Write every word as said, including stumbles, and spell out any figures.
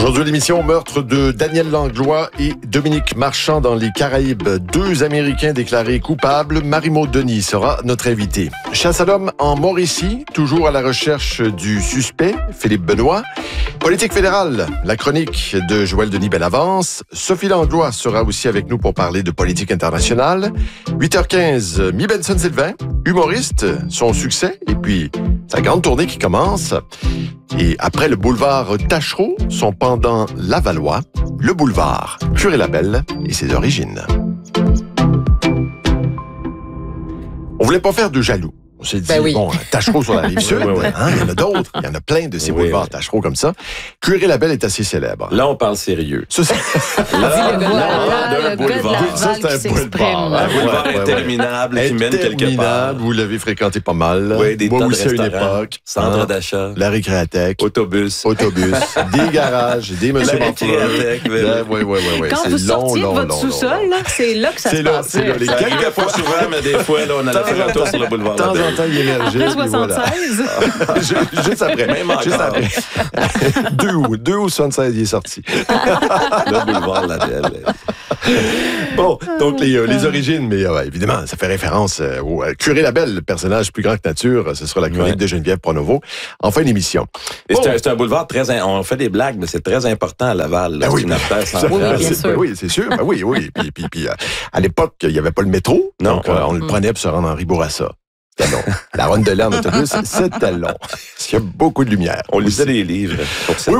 Aujourd'hui, l'émission meurtre de Daniel Langlois et Dominique Marchand dans les Caraïbes. Deux Américains déclarés coupables. Marie-Maude Denis sera notre invitée. Chasse à l'homme en Mauricie, toujours à la recherche du suspect, Philippe Benoît. Politique fédérale, la chronique de Joël Denis Bellavance. Sophie Langlois sera aussi avec nous pour parler de politique internationale. huit heures quinze, Mi Benson-Sylvain, humoriste, son succès et puis sa grande tournée qui commence. Et après le boulevard Taschereau, son pendant Lavallois, le boulevard Curé-Labelle et ses origines. On voulait pas faire de jaloux. On s'est dit, ben oui. bon, Taschereau sur la rive sud, oui, oui, oui. Hein, il y en a d'autres. Il y en a plein de ces oui, boulevards oui. Taschereau comme ça. Curé-Labelle est assez célèbre. Là, on parle sérieux. Ça, c'est... Là, là, là, là, d'un boulevard. Ça, c'est un boulevard. Un boulevard interminable qui mène quelque part. Vous l'avez fréquenté pas mal. Oui, des Moi tas de aussi à une restaurants, époque. centre hein, d'achat. La récréathèque. Autobus. Autobus. Des garages, des monsieur La récréathèque. Oui, oui, oui, oui. Quand c'est vous long, sortiez long, de votre long, sous-sol, long, là, c'est là que ça c'est se là, passe. c'est là. Les quelques fois souvent, mais des fois, là, on allait faire un tour sur le boulevard. De temps en temps, il émergeait. Après soixante-seize. Voilà. Juste après. Même Juste après. deux août. deux août soixante-seize, il est sorti. Le boulevard Ladelle. Bon, donc les, euh, les origines, mais euh, évidemment, ça fait référence euh, au euh, Curé-Labelle, le personnage plus grand que nature. Ce sera la chronique ouais. de Geneviève Pronovo en fin d'émission. Et bon. c'est, un, c'est un boulevard très... In... On fait des blagues, mais c'est très important à Laval. Ben c'est oui, une artère centrale. Oui, bien c'est, sûr. ben oui, c'est sûr. Ben oui, oui. Puis, puis, puis euh, à l'époque, il n'y avait pas le métro. Non, donc, ouais. euh, on le prenait pour se rendre en Ribourassa. C'était long. La ronde de l'air en autobus, c'était long. Il y a beaucoup de lumière. On lisait des livres pour ça. Oui,